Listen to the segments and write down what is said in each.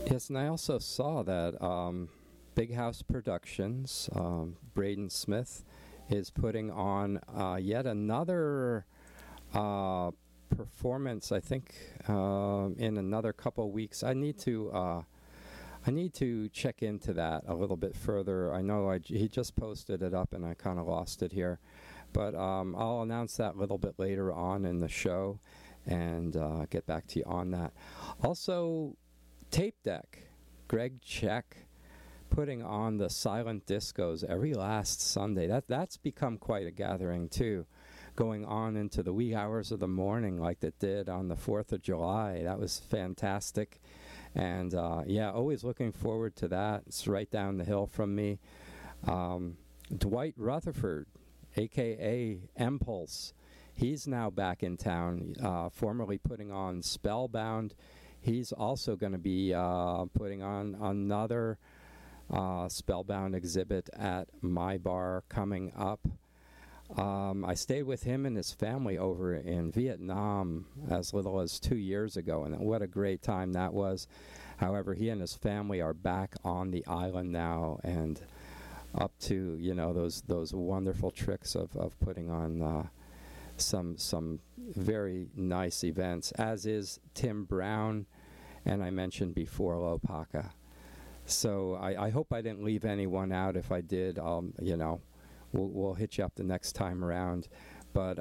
Yes, and I also saw that Big House Productions, Braden Smith, is putting on yet another performance. I think in another couple weeks. I need to check into that a little bit further. I know he just posted it up, and I kind of lost it here, but I'll announce that a little bit later on in the show, and get back to you on that. Also, Tape Deck, Greg Check, putting on the silent discos every last Sunday. That's become quite a gathering too, going on into the wee hours of the morning like it did on the 4th of July. That was fantastic. And always looking forward to that. It's right down the hill from me. Dwight Rutherford, a.k.a. Impulse, he's now back in town, formerly putting on Spellbound. He's also going to be putting on another Spellbound exhibit at my bar coming up. I stayed with him and his family over in Vietnam as little as 2 years ago, and what a great time that was. However, he and his family are back on the island now and up to, those wonderful tricks of putting on some very nice events, as is Tim Brown, and I mentioned before Lopaka. So I hope I didn't leave anyone out. If I did, we'll hit you up the next time around. But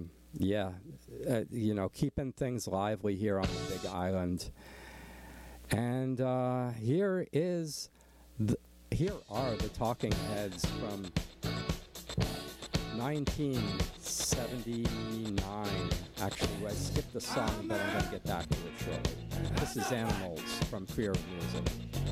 keeping things lively here on the Big Island. And here are the Talking Heads from 1979. Actually, I skipped the song, but I'm going to get back to it shortly. This is Animals from Fear of Music.